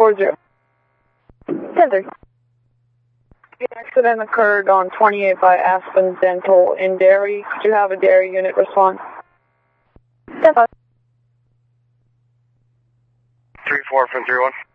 1040. 1030. The accident occurred on 28 by Aspen Dental in Derry. Could you have a Derry unit respond? 10-5. 34531.